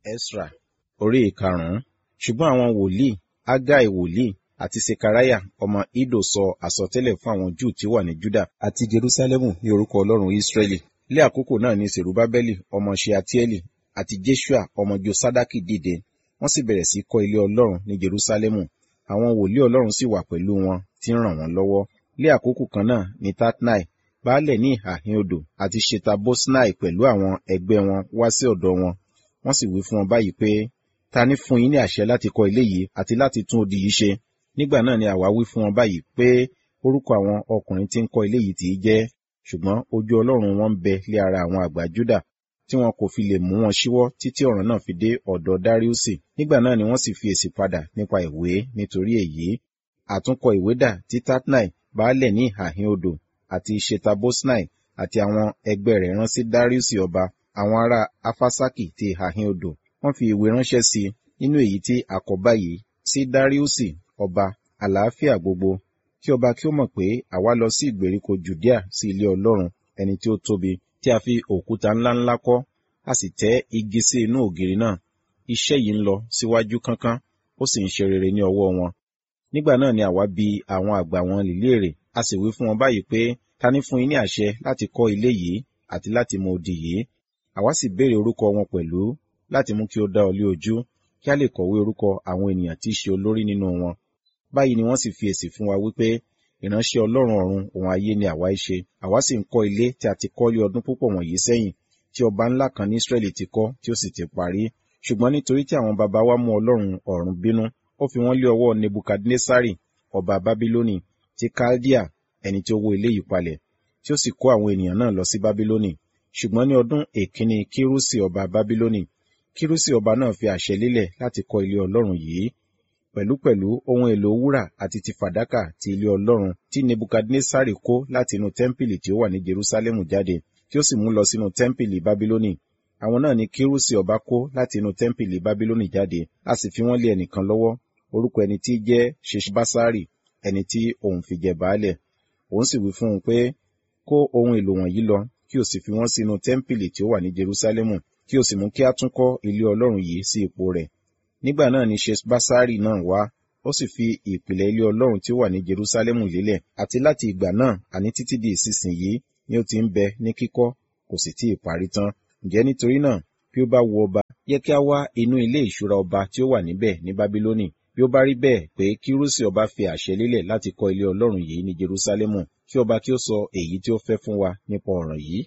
Esra orí ìkarùn-ún. Ṣùgbọ́n àwọn wòlíì, Hagai wòlíì àti Sekariah ọmọ Iddo sọ àsọtẹ́lẹ̀ fún àwọn Júù tí ó wà ní Juda àti Jerusalẹmu ní orúkọ Ọlọ́run Israẹli. Lé àkókò náà ni Serubabeli ọmọ Ṣealtieli àti Jeṣua ọmọ Josadaki dìde, wọ́n sì bẹ̀rẹ̀ sí kọ́ ilé Ọlọ́run ní Jerusalẹmu. Àwọn wòlíì Ọlọ́run sì wà pẹ̀lú wọn tí ń ràn wọ́n lọ́wọ́. Lé àkókò kan náà ni Tatnai, baálẹ̀ ní ìhà ìhín odò, àti Ṣeta-Boṣnai pẹ̀lú àwọn ẹgbẹ́ wọn wá sí ọ̀dọ̀ wọn. Wọ́n sì wí fún wọn báyìí pé, ta ní fún yín ní àṣẹ láti kọ́ ilé yìí àti láti tún odi yìí ṣe? Nígbà náà ni àwa wí fún wọn báyìí pé orúkọ àwọn ọkùnrin tí ń kọ́ ilé yìí tì í jẹ́, ṣùgbọ́n ojú Ọlọ́run wọn ń bẹ lé ara àwọn àgbà Júdà, tí wọn kò fi lè mú wọn ṣíwọ́ títí ọ̀ràn náà fi dé ọ̀dọ̀ Dariusi. Nígbà náà ni wọ́n sì fi èsì padà nípa ìwé nítorí èyí. Àtúnkọ ìwé dà tí Tatnai, baálẹ̀ ní ìhà ìhín odò, àti Ṣeta-Boṣnai àti àwọn ẹgbẹ́ rẹ̀ rán sí Dariusi ọba, àwọn ará Afasaki ti ìhà ìhín odò. Wọ́n fi ìwé ránṣẹ́ sí i nínú èyí tí a kọ báyìí: sí Dariusi ọba, àlàáfíà gbogbo. Kí ọba kí ó mọ̀ pé àwa lọ sí ìgbèríko Jùdíà sí ilé Ọlọ́run, ẹni tí ó tóbi, tí a fi òkúta ńláńlá kọ́, a sì tẹ́ igi sí inú ògiri náà. Iṣẹ́ yìí ń lọ síwájú kánkán, ó sì ń ṣe rere ní ọwọ́ wọn. Nígbà náà ni àwa bi àwọn àgbà wọn léèrè, a sì wí fún wọn báyìí pé, ta ní fún yín ní àṣẹ láti kọ́ ilé yìí àti láti mọ odi yìí? Àwa sì béèrè orúkọ wọn pẹ̀lú, láti mú kí ó dá ọ lé ojú, kí a lè kọ̀wé orúkọ àwọn ènìyàn tí í ṣe olórí nínú wọn. Báyìí ni wọ́n sì fi èsì fún wa wípé, ìránṣẹ́ Ọlọ́run ọ̀run òun ayé ni àwa í ṣe. Àwa sì ń kọ́ ilé tí a ti kọ́ lé ọdún púpọ̀ wọ̀nyí sẹ́yìn, tí ọba ńlá kan ní Israẹli ti kọ́, tí ó sì ti parí. Ṣùgbọ́n nítorí tí àwọn baba wa mú Ọlọ́run ọ̀run bínú, ó fi wọ́n lé ọwọ́ Nebukadnesari ọba Bábílónì ti Kaldea, ẹni tí ó wó ilé yìí palẹ̀, tí ó sì kó àwọn ènìyàn náà lọ sí Bábílónì. Ṣùgbọ́n ní ọdún èkínní Kírusi ọba Bábílónì, Kírusi ọba náà fi àṣẹ lélẹ̀ láti kọ́ ilé Ọlọ́run yìí, pẹ̀lúpẹ̀lú ohun èlò wúrà àti ti fàdákà ti ilé Ọlọ́run tí Nebukadnesari kó láti inú tẹ́ḿpìlì tí ó wà ní Jerusalẹmu jáde, tí ó sì mú lọ sínú tẹ́ḿpìlì Bábílónì. Àwọn náà ni Kírusi ọba kó láti inú tẹ́ḿpìlì Bábílónì jáde, a sì fi wọ́n lé ẹnìkan lọ́wọ́, orúkọ ẹni tí jẹ́ Ṣeṣbaṣari, ẹni tí òun fi jẹ baálẹ̀. Òun sì wí fún un pé, kó ohun èlò wọ̀nyí lọ, kí o sì fi wọ́n sínú tẹ́ḿpìlì tí ó wà ní Jerusalẹmu, kí o sì mú kí a tún kọ́ ilé Ọlọ́run yìí sí ipò rẹ̀. Nígbà náà ni Ṣeṣbaṣari náà wá, ó sì fi ìpìlẹ̀ ilé Ọlọ́run tí ó wà ní Jerusalẹmu lélẹ̀, àti láti ìgbà náà àní títí di ìsinsìnyí ni ó ti ń bẹ ní kíkọ́, kò sì tí ì parí tán. Ǹjẹ́ nítorí náà, bí ó bá wu ọba, yẹ kí a wá inú ilé ìṣúra ọba tí ó wà níbẹ̀ ní Bábílónì. Bí ó bá rí bẹ́ẹ̀ pé Kírusi ọba fi àṣẹ lélẹ̀ láti kọ́ ilé Ọlọ́run yìí ní Jerusalẹmu, kí ọba kí ó sọ èyí tí ó fẹ́ fún wa nípa ọ̀rọ̀ yìí.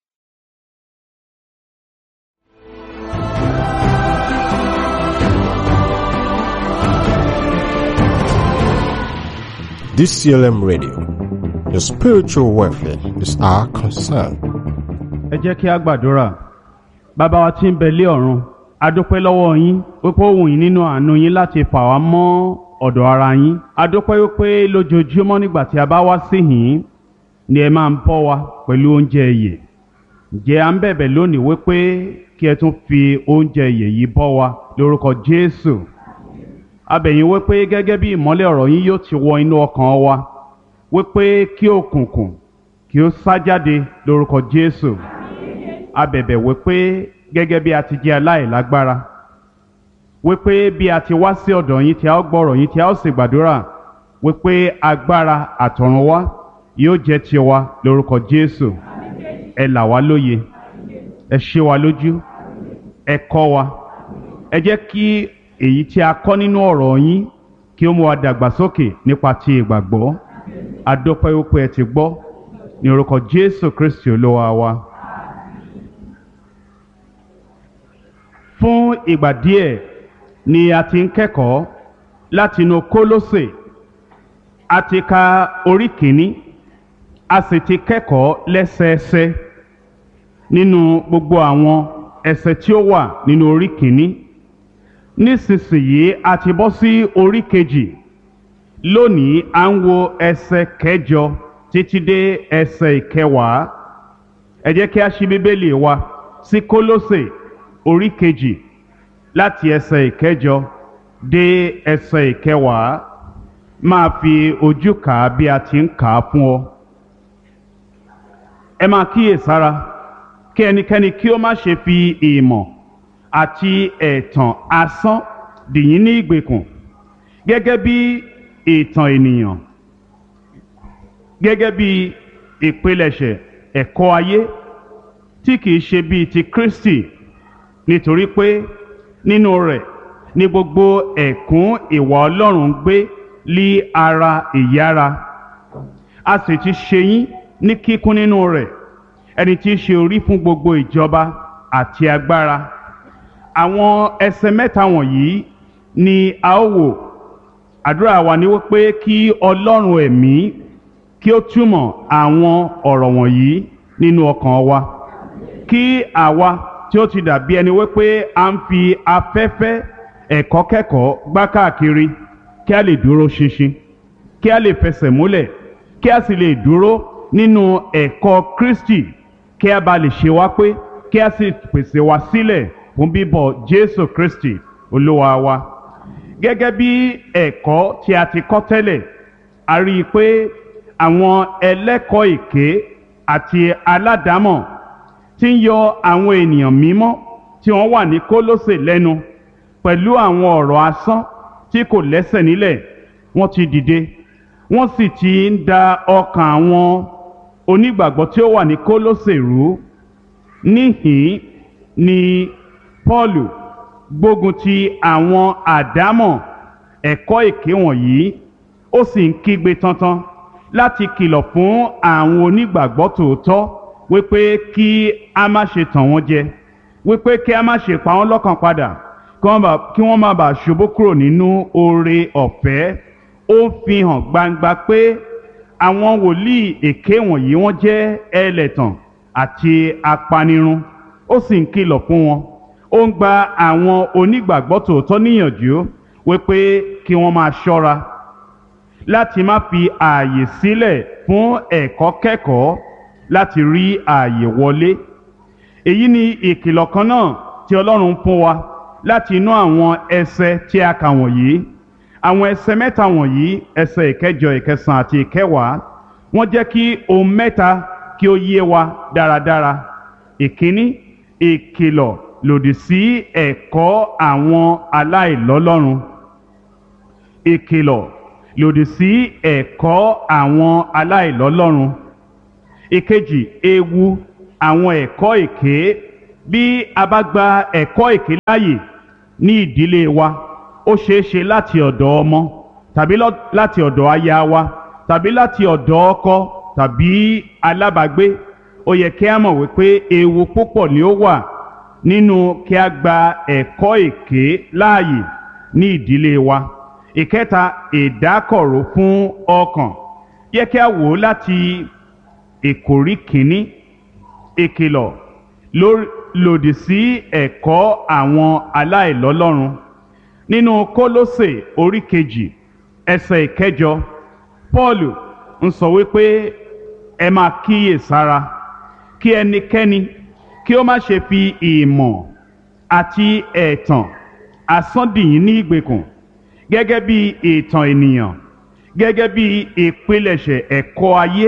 DCLM Radio. Your spiritual welfare is our concern. Ẹ jẹ́ kí a gbàdúrà. Bàbá wa tí ń bẹ lé ọ̀run, a dúpẹ́ lọ́wọ́ yín wípé ó wù yín nínú àánú yín láti fà wá mọ́ ọ̀dọ̀ ara yín. A dúpẹ́ wípé lójoojúmọ́ nígbà tí a bá wá síhìn ni ẹ máa ń bọ́ wa pẹ̀lú oúnjẹ ìyè. Ǹjẹ́ à ń bẹ̀bẹ̀ lónìí wípé kí ẹ tún fi oúnjẹ ìyè yìí bọ́ wa lórúkọ Jésù. A bẹ̀ yín wípé gẹ́gẹ́ bí ìmọ́lẹ̀ ọ̀rọ̀ yín yóò ti wọ inú ọkàn wa, wípé kí òkùnkùn kí ó sá jáde lórúkọ Jésù. A bẹ̀bẹ̀ wípé gẹ́gẹ́ bí a ti jẹ́ aláìlágbára, wípé bí a ti wá sí ọ̀dọ̀ yín tí a ó gbọ́rọ̀ yín tí a ó sì gbàdúrà, wípé agbára àtọ̀run wá yóò jẹ́ tiwa lórúkọ Jésù. Ẹ là wá lóye, ẹ ṣe wa lójú, ẹ kọ́ wa, ẹ jẹ́ kí èyí tí a kọ́ nínú ọ̀rọ̀ yín kí ó mú wa dàgbàsókè nípa ti ìgbàgbọ́. A dúpẹ́ wípé ẹ ti gbọ́, ní orúkọ Jésù Kristi Olúwa wa. Fún ìgbà díẹ̀ ni a ti ń kẹ́kọ̀ọ́ láti inú Kólósè. A ti ka orí kìíní, a sì ti kẹ́kọ̀ọ́ lẹ́sẹẹsẹ nínú gbogbo àwọn ẹsẹ̀ tí ó wà nínú orí kìíní. Nísinsìnyí a ti bọ́ sí orí kejì. Lónìí à ń wo ẹsẹ̀ kẹjọ títí dé ẹsẹ̀ ìkẹwàá. Ẹ jẹ́ kí a ṣí Bíbélì wa sí Kólósè orí kejì láti ẹsẹ̀ ìkẹjọ dé ẹsẹ̀ ìkẹwàá. Máa fi ojú kà á bí a ti ń kà á fún ọ. Ẹ máa kíyèsára kí ẹnikẹ́ni kí ó má ṣe fi ìmọ̀ àti ẹ̀tàn asán dì yín ní ìgbèkùn, gẹ́gẹ́ bí ìtàn ènìyàn, gẹ́gẹ́ bí ìpilẹ̀ṣẹ̀ ẹ̀kọ́ ayé tí kìí ṣe bíi ti Kristi, nítorí pé nínú rẹ̀ ni gbogbo ẹ̀kún ìwà Ọlọ́run gbé lí ara ìyára. A sì ti ṣe yín ní kíkún nínú rẹ̀, ẹni tí í ṣe orí fún gbogbo ìjọba àti agbára. Àwọn ẹsẹ̀ mẹ́ta wọ̀nyí ni a ó wò. Àdúrà wa ni wípé kí Ọlọ́run ẹ̀mí kí ó túmọ̀ àwọn ọ̀rọ̀ wọ̀nyí nínú ọkàn wa, kí àwa tí ó ti dàbí ẹni wípé a ń fi afẹ́fẹ́ ẹ̀kọ́ kẹ́kọ̀ọ́ gbá káàkiri, kí a lè dúró ṣinṣin, kí a lè fẹsẹ̀ múlẹ̀, kí a sì lè dúró nínú ẹ̀kọ́ Kristi, kí a bá lè ṣe wá pé, kí a sì pèsè wa sílẹ̀ fún bíbọ̀ Jésù Kristi Olúwa wa. Gẹ́gẹ́ bí ẹ̀kọ́ tí a ti kọ́ tẹ́lẹ̀, a rí i pé àwọn ẹlẹ́kọ̀ọ́ èké àti aládàámọ̀ tí ń yọ àwọn ènìyàn mímọ́ tí wọ́n wà ní Kólósè lẹ́nu pẹ̀lú àwọn ọ̀rọ̀ asán tí kò lẹ́sẹ̀ nílẹ̀, wọ́n ti dìde, wọ́n sì ti ń da ọkàn àwọn onígbàgbọ́ tí ó wà ní Kólósè rú. Níhìn ni Pọ́ọ̀lù gbógun ti àwọn àdámọ̀ ẹ̀kọ́ èké wọ̀nyí, ó sì ń kígbe tantan láti kìlọ̀ fún àwọn onígbàgbọ́ tòótọ́ wípé kí a má ṣe tàn wọ́n jẹ, wípé kí a má ṣe pa wọ́n lọ́kàn padà, kí wọ́n má bàa ṣubú kúrò nínú oore ọ̀fẹ́. Ó fi hàn gbangba pé àwọn wòlíì èké wọ̀nyí wọ́n jẹ́ ẹlẹ́tàn àti apanirun. Ó sì ń kìlọ̀ fún wọn, ó ń gba àwọn onígbàgbọ́ tòótọ́ níyànjú wípé kí wọ́n máa ṣọ́ra láti má fi ààyè sílẹ̀ fún ẹ̀kọ́ kẹ́kọ̀ọ́ láti rí ààyè wọlé. Èyí ni ìkìlọ̀ kan náà tí Ọlọ́run fún wa láti inú àwọn ẹsẹ̀ tí a kà wọ̀nyí. Àwọn ẹsẹ̀ mẹ́ta wọ̀nyí, ẹsẹ̀ ìkẹjọ, ìkẹsàn àti ìkẹwàá, wọ́n jẹ́ kí ohun mẹ́ta kí ó yé wa dáradára. Ìkíní, ìkìlọ̀ lòdì sí ẹ̀kọ́ àwọn aláìlọ́lọ́run. Ìkìlọ̀ lòdì sí ẹ̀kọ́ àwọn aláìlọ́lọ́run. Ìkejì, ewu àwọn ẹ̀kọ́ èké. Bí a bá gba ẹ̀kọ́ èké láàyè ní ìdílé wa, ó ṣeé ṣe láti ọ̀dọ̀ ọmọ, tàbí láti ọ̀dọ̀ aya wa, tàbí láti ọ̀dọ̀ ọkọ tàbí alábàágbé. Ó yẹ kí a mọ̀ wípé ewu púpọ̀ ni ó wà nínú kí a gba ẹ̀kọ́ èké láàyè ní ìdílé wa. Ìkẹta, ìdákọ̀ró fún ọkàn. Yẹ kí a wò ó láti ìkórí kìíní, ìkìlọ̀ lòdì sí ẹ̀kọ́ àwọn aláìlọ́lọ́run. Nínú Kólósè orí kejì ẹsẹ̀ ìkẹjọ, Pọ́ọ̀lù ń sọ wípé ẹ máa kíyè sára kí ẹnikẹ́ni kí ó má ṣe fi ìmọ̀ àti ẹ̀tàn asán dì yín ní ìgbèkùn, gẹ́gẹ́ bí ìtàn ènìyàn, gẹ́gẹ́ bí ìpilẹ̀ṣẹ̀ ẹ̀kọ́ ayé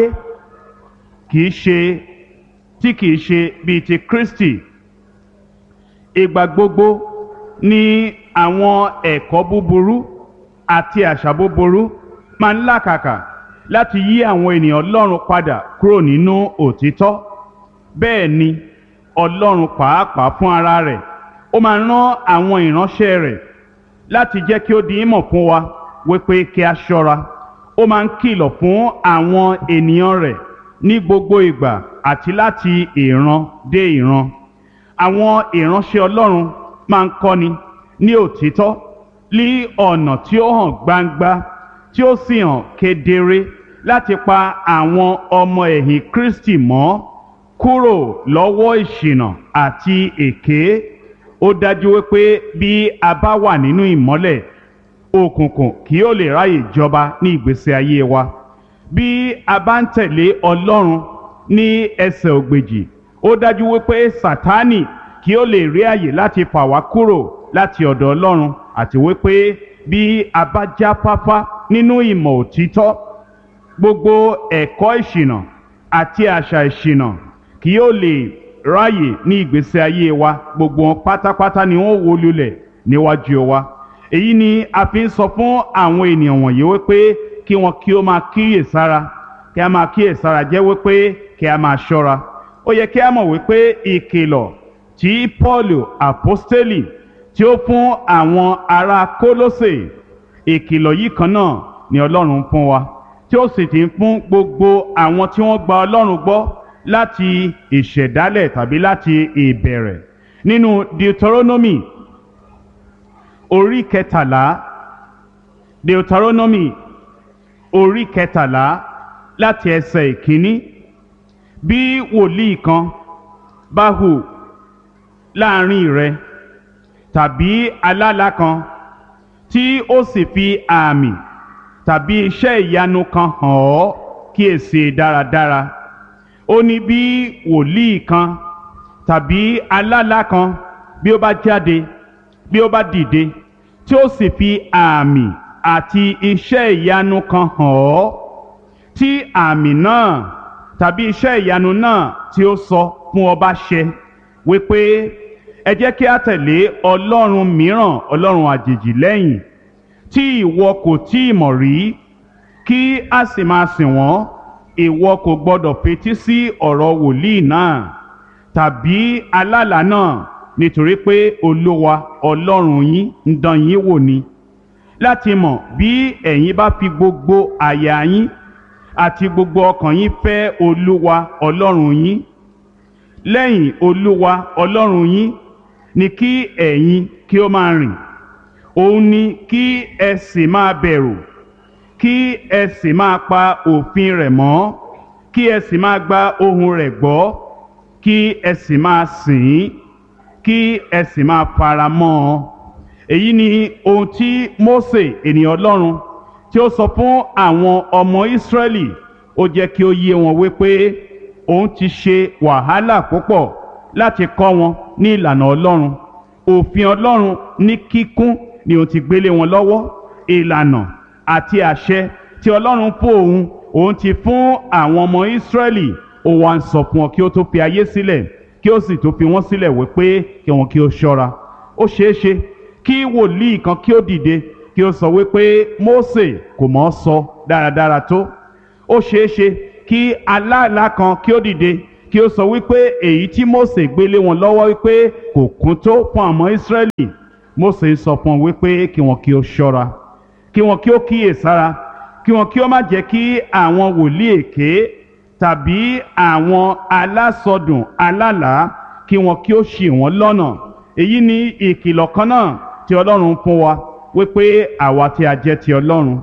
tí kìí ṣe bíi ti Kristi. Ìgbà gbogbo ni àwọn ẹ̀kọ́ búburú àti àṣà búburú máa ń làkàkà láti yí àwọn ènìyàn Ọlọ́run padà kúrò nínú òtítọ́. Bẹ́ẹ̀ ni Ọlọ́run pàápàá fún ara rẹ̀, ó máa rán àwọn ìránṣẹ́ rẹ̀ láti jẹ́ kí ó di ìmọ̀ fún wa wípé kí a ṣọ́ra. Ó máa ń kìlọ̀ fún àwọn ènìyàn rẹ̀ ní gbogbo ìgbà àti láti ìran dé ìran. Àwọn ìránṣẹ́ Ọlọ́run máa ń kọ́ni ní òtítọ́, ní ọ̀nà tí ó hàn gbangba, tí ó sì hàn kedere, láti pa àwọn ọmọ ẹ̀yìn Kristi mọ́ kúrò lọ́wọ́ ìṣìnà àti èké. Ó dájú wípé bí a bá wà nínú ìmọ́lẹ̀, òkùnkùn kì yóò lè ráyè jọba ní ìgbésí ayé wa. Bí a bá ń tẹ̀lé Ọlọ́run ní ẹsẹ̀ ògbèjì, ó dájú wípé Sátánì kì yóò lè rí àyè láti fà wá kúrò láti ọ̀dọ̀ Ọlọ́run, àti wípé bí a bá jáfáfá nínú ìmọ̀ òtítọ́, gbogbo ẹ̀kọ́ ìṣìnà àti àṣà ìṣìnà kì yóò lè ráyè ní ìgbésí ayé wa, gbogbo wọn pátápátá ni wọ́n wó lulẹ̀ níwájú wa. Èyí ni a fi ń sọ fún àwọn ènìyàn wọ̀nyí wípé kí wọn kí ó máa kíyèsára. Kí a máa kíyèsára jẹ́ wípé kí a máa ṣọ́ra. Ó yẹ kí a mọ̀ wípé ìkìlọ̀ tí Pọ́ọ̀lù àpọ́stélì tí ó fún àwọn ará Kólósè, ìkìlọ̀ yìí kan náà ni Ọlọ́run fún wa, tí ó sì ti ń fún gbogbo àwọn tí wọ́n gba Ọlọ́run gbọ́ láti ìṣẹ̀dálẹ̀ tàbí láti ìbẹ̀rẹ̀. Nínú Deuteronomy orí kẹtàlá, Deuteronomy orí kẹtàlá láti ẹsẹ̀ ìkíní: bí wòlíì kan bá hù láàrin rẹ tàbí alálà kan tí ó sì fi àmì tàbí iṣẹ́ ìyanu kan hàn ọ́, kíyèsí dáradára. Ó ní bí wòlíì kan tàbí alálà kan bí ó bá jáde, bí ó bá dìde, tí ó sì fi àmì àti iṣẹ́ ìyanu kan hàn ọ́, tí àmì náà tàbí iṣẹ́ ìyanu náà tí ó sọ fún ọ bá ṣẹ, wípé ẹ jẹ́ kí a tẹ̀lé ọlọ́run mìíràn, ọlọ́run àjèjì lẹ́yìn, tí ìwọ kò tí ì mọ̀ rí, kí a sì máa sìn wọ́n, ìwọ kò gbọdọ̀ fetí sí ọ̀rọ̀ wòlíì náà tàbí alálà náà, nítorí pé Olúwa Ọlọ́run yín ń dán yín wò ni, láti mọ̀ bí ẹ̀yin bá fi gbogbo àyà yín àti gbogbo ọkàn yín fẹ́ Olúwa Ọlọ́run yín. Lẹ́yìn Olúwa Ọlọ́run yín ni kí ẹ̀yin kí ó máa rìn, òun ni kí ẹ sì máa bẹ̀rù, kí ẹ sì máa pa òfin rẹ̀ mọ́, kí ẹ sì máa gba ohùn rẹ̀ gbọ́, kí ẹ sì máa sìn ín, kí ẹ sì máa fara mọ́ ọ. Èyí ni ohun tí Mósè ènìyàn Ọlọ́run tí ó sọ fún àwọn ọmọ Ísírẹ́lì. Ó jẹ́ kí ó yé wọn wípé òun ti ṣe wàhálà púpọ̀ láti kọ́ wọn ní ìlànà Ọlọ́run. Òfin Ọlọ́run ní kíkún ni òun ti gbélé wọn lọ́wọ́. Ìlànà àti àṣẹ tí Ọlọ́run fún òun ti fún àwọn ọmọ Ísírẹ́lì. Ó wá ń sọ fún wọn kí ó tó fi ayé sílẹ̀, kí ó sì tó fi wọ́n sílẹ̀ wípé kí wọn kí ó ṣọ́ra. Ó ṣeé ṣe kí wòlíì kan kí ó dìde kí ó sọ wípé Mósè kò mọ̀ ọ́ sọ dáradára tó. Ó ṣeé ṣe kí alálà kan kí ó dìde kí ó sọ wípé èyí tí Mósè gbélé wọn lọ́wọ́ wípé kò kún tó fún àwọn Ísírẹ́lì. Mósè sọ fún wọn wípé kí wọn kí ó ṣọ́ra, kí wọn kí ó kíyèsára, kí wọn kí ó má jẹ́ kí àwọn wòlíì èké tàbí àwọn alásọdùn alálàá kí wọn kí ó ṣì wọ́n lọ́nà. Èyí ni ìkìlọ̀ kan náà tí Ọlọ́run fún wa wípé àwa tí a jẹ́ ti Ọlọ́run,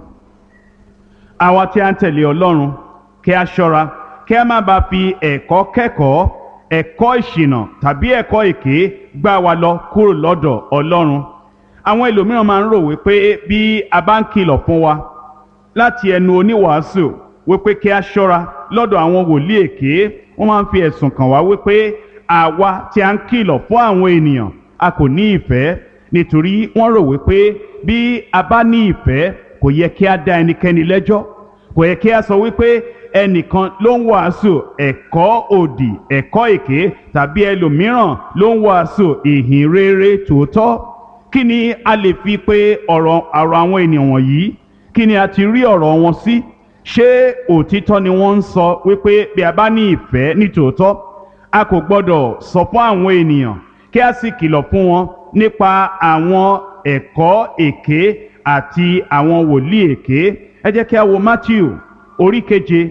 àwa tí a ń tẹ̀lé Ọlọ́run, kí a ṣọ́ra kí a má bàa fi ẹ̀kọ́ kẹ́kọ̀ọ́, ẹ̀kọ́ ìṣìnà tàbí ẹ̀kọ́ èké gbá wa lọ kúrò lọ́dọ̀ Ọlọ́run. Àwọn ẹlòmíràn máa ń rò wípé bí a bá ń kìlọ̀ fún wa láti ẹnu oníwàásù wípé kí a ṣọ́ra lọ́dọ̀ àwọn wòlíì èké, wọ́n máa ń fi ẹ̀sùn kàn wá wípé àwa tí a ń kìlọ̀ fún àwọn ènìyàn a kò ní ìfẹ́, nítorí wọ́n rò wípé bí a bá ní ìfẹ́ kò yẹ kí a dá ẹnikẹ́ni lẹ́jọ́, kò yẹ kí a sọ wípé ẹnìkan ló ń wàásù ẹ̀kọ́ òdì, ẹ̀kọ́ èké, tàbí ẹlòmíràn ló ń wàásù ìhìn rere tòótọ́. Kí ni a lè fi pé ọ̀rọ̀ àwọn ènìyàn wọ̀nyí? Kí ni a ti rí ọ̀rọ̀ wọn sí? Ṣé òtítọ́ ni wọ́n ń sọ wípé bí a bá ní ìfẹ́ ní tòótọ́ a kò gbọ́dọ̀ sọ fún àwọn ènìyàn kí a sì kìlọ̀ fún wọn nípa àwọn ẹ̀kọ́ èké àti àwọn wòlíì èké? Ẹ jẹ́ kí a wo Mátíù orí keje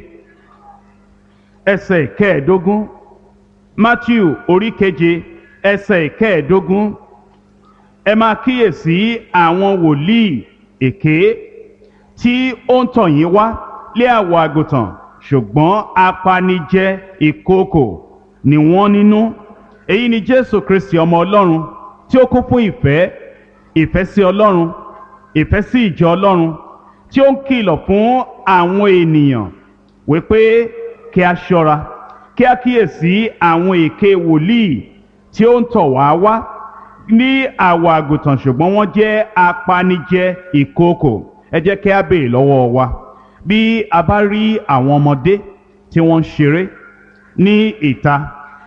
ẹsẹ̀ kẹẹ̀ẹ́dógún. Mátíù orí keje ẹsẹ̀ kẹẹ̀ẹ́dógún. Ẹ máa kíyèsí àwọn wòlíì èké tí ó ń tọ̀ yín wá lé àwọ̀ àgùntàn, ṣùgbọ́n apanijẹ ìkookò ni wọ́n nínú. Èyí ni Jésù Kristi ọmọ Ọlọ́run tí ó kún fún ìfẹ́ sí Ọlọ́run, ìfẹ́ sí ìjọ Ọlọ́run, tí ó ń kìlọ̀ fún àwọn ènìyàn wípé kí a ṣọ́ra, kí a kíyèsí àwọn èké wòlíì tí ó ń tọ̀ wá ní àwọ̀ àgùntàn ṣùgbọ́n wọ́n jẹ́ apanijẹ ìkookò. Ẹ jẹ́ kí a béèrè lọ́wọ́ wa, bí a bá rí àwọn ọmọdé tí wọ́n ń ṣeré ní ìta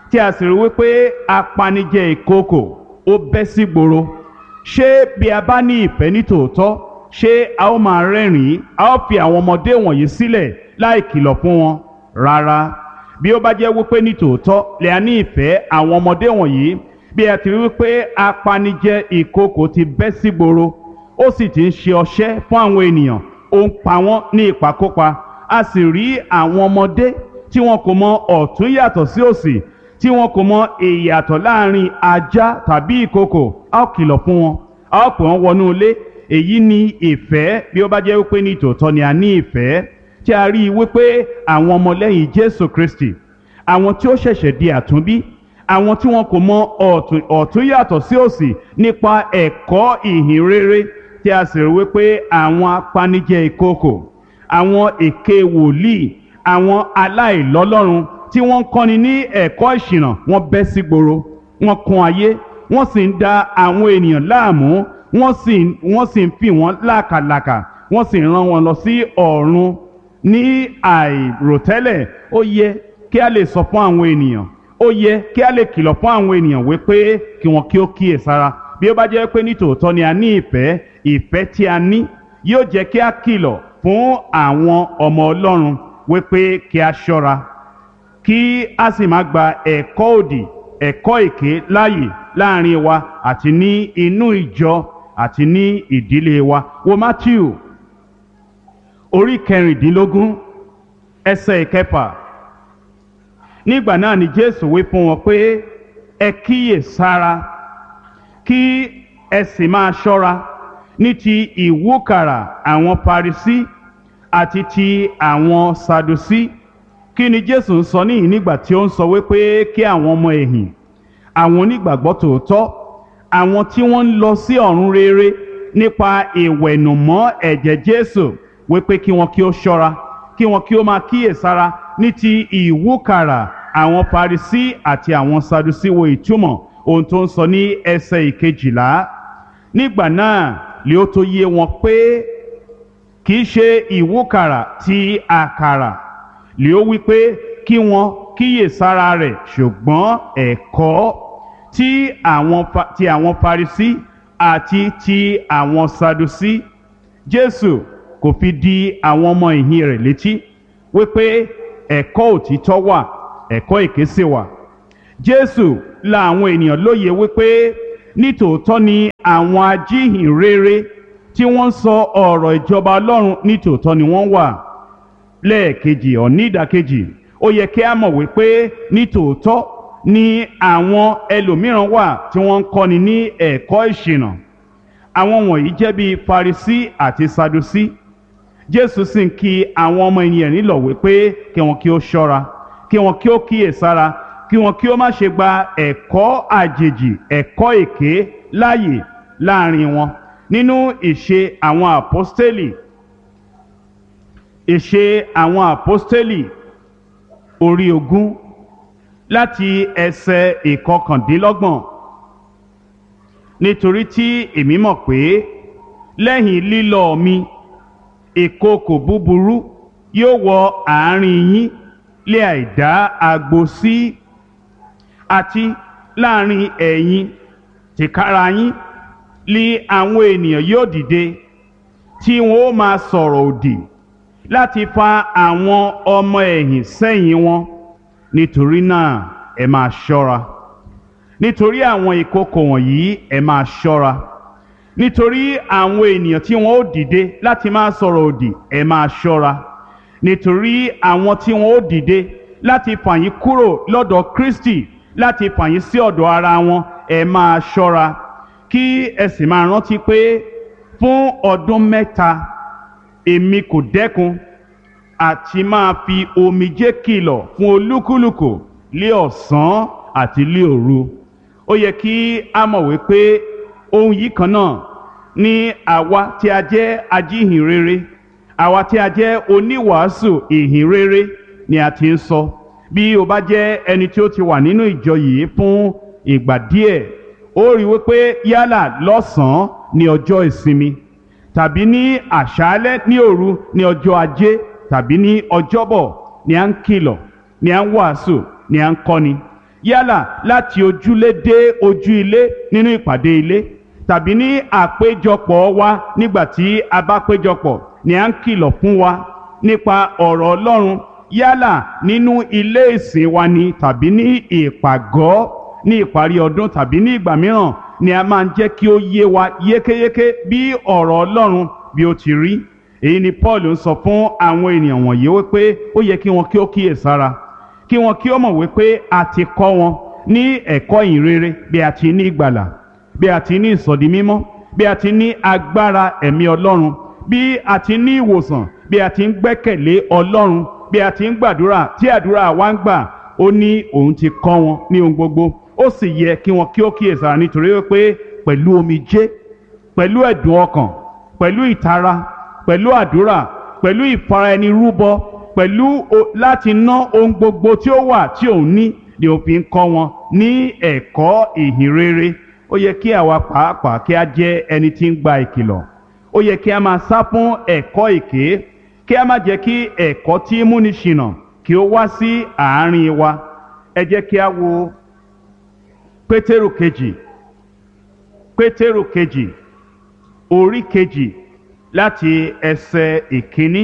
tí a sì rí wípé apanijẹ ìkookò ó bẹ́ sígboro, ṣé bí a bá ní ìfẹ́ ní tòótọ́, ṣé a ó máa rẹ́rìn-ín, a ó fi àwọn ọmọdé wọ̀nyí sílẹ̀ láì kìlọ̀ fún wọn? Rárá. Bí ó bá jẹ́ wípé ní tòótọ́ lè a ní ìfẹ́ àwọn ọmọdé wọ̀nyí, bí a ti rí wípé apanijẹ ìkookò ti bẹ́ sígboro, ó sì ti ń ṣe ọṣẹ́ fún àwọn ènìyàn, ó ń pa wọ́n ní ìpakúpa, a sì rí àwọn ọmọdé tí wọn kò mọ ọ̀tún yàtọ̀ sí òsì, tí wọn kò mọ ìyàtọ̀ láàrin ajá tàbí ìkookò, a ó kìlọ̀ fún wọn, a ó pè wọ́n wọnú ilé. Èyí ni ìfẹ́. Bí ó bá jẹ́ wípé ní tòótọ́ ni a ní ìfẹ́, tí a rí i wípé àwọn ọmọlẹ́yìn Jésù Kristi, àwọn tí ó ṣẹ̀ṣẹ̀ di àtúnbí, àwọn tí wọn kò mọ ọ̀tún yàtọ̀ sí òsì nípa ẹ̀kọ́ ìhìn rere, tí a sì rí wípé àwọn apanijẹ ìkookò, àwọn èké wòlíì, àwọn aláìlọ́lọ́run tí wọ́n ń kọ́ni ní ẹ̀kọ́ ìṣìnà, wọ́n bẹ́ sígboro, wọ́n kún ayé, wọ́n sì ń da àwọn ènìyàn láàmú, wọ́n sì ń fi wọ́n lákàlàkà, wọ́n sì ń rán wọn lọ sí ọ̀run ní àìròtẹ́lẹ̀. Ó yẹ kí a lè sọ fún àwọn ènìyàn, ó yẹ kí a lè kìlọ̀ fún àwọn ènìyàn wípé kí wọn kí ó kíyèsára. Bí ó bá jẹ́ pé ní tòótọ́ ni a ní ìfẹ́, ìfẹ́ tí a ní yóò jẹ́ kí a kìlọ̀ fún àwọn ọmọ Ọlọ́run wípé kí a ṣọ́ra, kí a sì má gba ẹ̀kọ́ òdì, ẹ̀kọ́ èké láàyè láàrin wa àti ní inú ìjọ àti ní ìdílé wa. Wo Mátíù orí 16 ẹsẹ̀ 6. Nígbà náà ni Jésù wí fún wọn pé ẹ kíyè sára kí ẹ sì máa ṣọ́ra ní ti ìwúkàrà àwọn Farisí àti ti àwọn Sadusí. Kí ni Jésù ń sọ níyìn nígbà tí ó ń sọ wípé kí àwọn ọmọ ẹ̀yìn, àwọn onígbàgbọ́ tòótọ́, àwọn tí wọ́n ń lọ sí ọ̀run rere nípa ìwẹ̀nùmọ́ ẹ̀jẹ̀ Jésù, wípé kí wọn kí ó ṣọ́ra, kí wọn kí ó máa kíyèsára ní ti ìwúkàrà àwọn Farisí àti àwọn Sadusí? Wo ìtumọ̀ ohun tó ń sọ ní ẹsẹ̀ 12. Nígbà náà lé ó tó yé wọn pé kì í ṣe ìwúkàrà ti àkàrà lé ó wí pé kí wọn kíyèsára rẹ̀, ṣùgbọ́n ẹ̀kọ́ ti àwọn Farisí àti ti àwọn Sadusí. Jésù kò fi di àwọn ọmọ ìhìn rẹ̀ létí wípé ẹ̀kọ́ òtítọ́ wà, ẹ̀kọ́ èké sì wà. Jésù là àwọn ènìyàn lóye wípé nítòótọ́ ni àwọn ajíhìn rere tí wọ́n ń sọ ọ̀rọ̀ ìjọba Ọlọ́run, nítòótọ́ ni wọ́n wà. Lẹ́ẹ̀kejì ọ̀nídàkejì, ó yẹ kí a mọ̀ wípé nítòótọ́ ni àwọn ẹlòmíràn wà tí wọ́n ń kọ́ni ní ẹ̀kọ́ ìṣìnà. Àwọn wọ̀nyí jẹ́ bíi Farisí àti Sadusí. Jésù sì ń kí àwọn ọmọ ènìyàn nílọ̀ wípé kí wọn kí ó ṣọ́ra, kí wọn kí ó kíyèsára, kí wọn kí ó má ṣe gba ẹ̀kọ́ àjèjì, ẹ̀kọ́ èké láàyè láàrin wọn. Nínú ìṣe àwọn àpọ́stélì, ìṣe àwọn àpọ́stélì orí 20 láti ẹsẹ̀ 29. Nítorí tí èmi mọ̀ pé lẹ́yìn lílọ mi, ìkookò búburú yóò wọ àárín yín lé àìdá agbo sí, àti láàrin ẹ̀yin tìkára yín lé àwọn ènìyàn yóò dìde tí wọn ó máa sọ̀rọ̀ òdì láti fa àwọn ọmọ ẹ̀yìn sẹ́yìn wọn. Nítorí náà ẹ máa ṣọ́ra. Nítorí àwọn ìkookò wọ̀nyí ẹ máa ṣọ́ra. Nítorí àwọn ènìyàn tí wọn ó dìde láti máa sọ̀rọ̀ òdì ẹ máa ṣọ́ra. Nítorí àwọn tí wọn ó dìde láti fà yín kúrò lọ́dọ̀ Kristi, láti fà yín sí ọ̀dọ̀ ara wọn, ẹ máa ṣọ́ra. Kí ẹ sì máa rántí pé fún ọdún 3 èmi kò dẹ́kun àti máa fi omijé kìlọ̀ fún olúkúlùkù lé ọ̀sán àti lé òru. Ó yẹ kí a mọ̀ wípé ohun yìí kan náà ni àwa tí a jẹ́ ajíhìn rere, àwa tí a jẹ́ oníwàásù ìhìn rere ni a ti ń sọ. Bí o bá jẹ́ ẹni tí ó ti wà nínú ìjọ yìí fún ìgbà díẹ̀, ó rí wípé yálà lọ́sàn-án ní ọjọ́ ìsinmi, tàbí ní àṣálẹ́ ní òru ní ọjọ́ ajé, tàbí ní ọjọ́bọ̀, ni à ń kìlọ̀, ni à ń wàásù, ni à ń kọ́ni. yálà láti ojúlé dé ojú ilé nínú ìpàdé ilé tàbí ní àpéjọpọ̀ wa nígbà tí a bá péjọpọ̀ ni à ń kìlọ̀ fún wa nípa ọ̀rọ̀ Ọlọ́run yálà nínú ilé ìsìn wa ni tàbí ní ìpàgọ́ ní ìparí ọdún tàbí ní ìgbà mìíràn ni a máa ń jẹ́ kí ó yé wa yékéyéké bí ọ̀rọ̀ Ọlọ́run bí ó ti rí. Èyí ni Paul ń sọ fún àwọn ènìyàn wọ̀nyí wípé ó yẹ kí wọn kí ó kíyèsára kí wọn kí ó mọ̀ wípé a ti kọ́ wọn ní ẹ̀kọ́ ìhìnrere bí a ti ní ìgbàlà bí a ti ní ìsọdi mímọ́ bí a ti ní agbára ẹ̀mí Ọlọ́run bí a ti ní ìwòsàn bí a ti ń gbẹ́kẹ̀lé Ọlọ́run bí a ti ń gbàdúrà tí àdúrà wa ń gbà. Ó ní òun ti kọ́ wọn ní ohun gbogbo ó sì yẹ kí wọn kí ó kíyèsára nítorí wípé pẹ̀lú omijé pẹ̀lú ẹ̀dùn ọkàn pẹ̀lú ìtara pẹ̀lú àdúrà pẹ̀lú ìfara-ẹni-rúbọ pẹ̀lú láti ná ohun gbogbo tí ó wà tí òun ní ni ó fi ń kọ́ wọn ní ẹ̀kọ́ ìhìnrere. Ó yẹ kí àwa pàápàá kí a jẹ́ ẹni tí ń gba ìkìlọ̀. Ó yẹ kí a máa sá fún ẹ̀kọ́ èké kí a má jẹ́ kí ẹ̀kọ́ tí múni ṣìnà kí ó wá sí àárín wa. Ẹ jẹ́ kí a wo Pétérù kejì orí kejì láti ẹsẹ̀ ìkíní.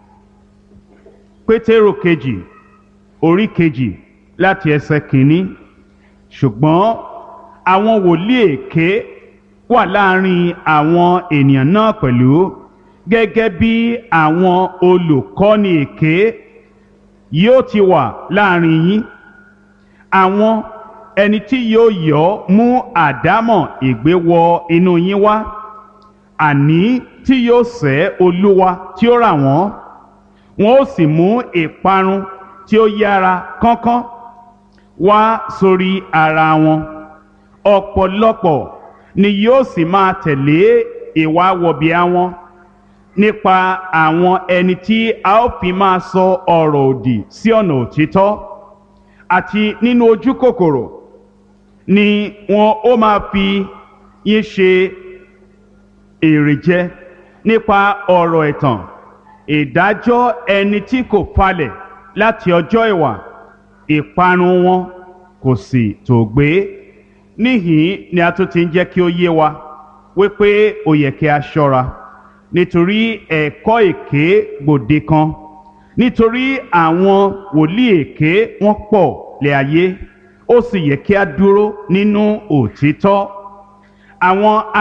Pétérù kejì orí kejì láti ẹsẹ̀ kìíní. Ṣùgbọ́n àwọn wòlíì èké wà láàrin àwọn ènìyàn náà pẹ̀lú gẹ́gẹ́ bí àwọn olùkọ́ni èké yóò ti wà láàrin yín. Àwọn ẹni tí yóò yọ́ mú àdámọ̀ ègbé wọ inú yín wá àní tí yóò sẹ́ Olúwa tí ó rà wọ́n wọn ó sì mú ìparun tí ó yára kánkán wá sórí ara wọn. Ọ̀pọ̀lọpọ̀ ni yóò sì máa tẹ̀lé ìwà wọ̀bìà wọn nípa àwọn ẹni tí a ó fi máa sọ ọ̀rọ̀ òdì sí ọ̀nà òtítọ́ àti nínú ojú kòkòrò ni wọn ó máa fi yín ṣe èrè jẹ nípa ọ̀rọ̀ ẹ̀tàn. Ìdájọ́ ẹni tí kò falẹ̀ láti ọjọ́ ìwà ìparun wọn kò sì tòògbé. Níhìn ni a tún ti ń jẹ́ kí ó yé wa wípé ó yẹ kí a ṣọ́ra nítorí ẹ̀kọ́ èké gbòde kan nítorí àwọn wòlíì èké wọ́n pọ̀ lé ayé ó sì yẹ kí a dúró nínú òtítọ́. Àwọn